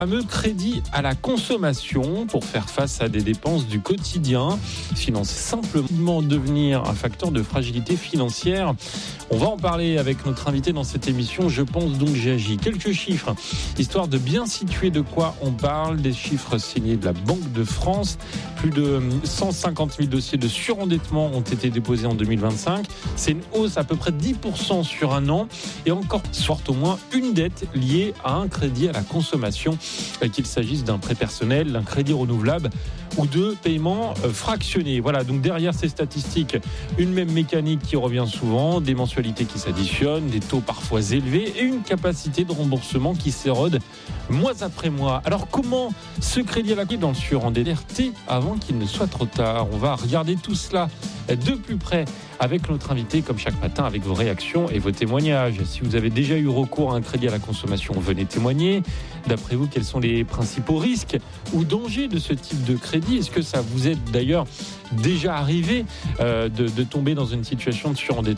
Fameux crédit à la consommation pour faire face à des dépenses du quotidien, financer simplement devenir un facteur de fragilité financière. On va en parler avec notre invité dans cette émission. Je pense donc j'ai agi. Quelques chiffres, histoire de bien situer de quoi on parle. Des chiffres signés de la Banque de France. Plus de 150 000 dossiers de surendettement ont été déposés en 2025. C'est une hausse à peu près de 10% sur un an. Et encore, soit au moins une dette liée à un crédit à la consommation, qu'il s'agisse d'un prêt personnel, d'un crédit renouvelable ou de paiements fractionnés. Voilà, donc derrière ces statistiques, une même mécanique qui revient souvent, des mensualités qui s'additionnent, des taux parfois élevés et une capacité de remboursement qui s'érode mois après mois. Alors comment ce crédit à la clé dans le surendetté avant qu'il ne soit trop tard? On va regarder tout cela de plus près avec notre invité, comme chaque matin, avec vos réactions et vos témoignages. Si vous avez déjà eu recours à un crédit à la consommation, venez témoigner. D'après vous, quels sont les principaux risques ou dangers de ce type de crédit? Est-ce que ça vous est d'ailleurs déjà arrivé de tomber dans une situation de surendettement?